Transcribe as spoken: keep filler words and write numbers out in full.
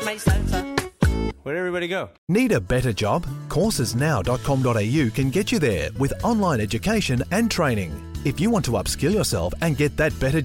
my salsa. Where'd everybody go? Need a better job? courses now dot com dot a u can get you there with online education and training. If you want to upskill yourself and get that better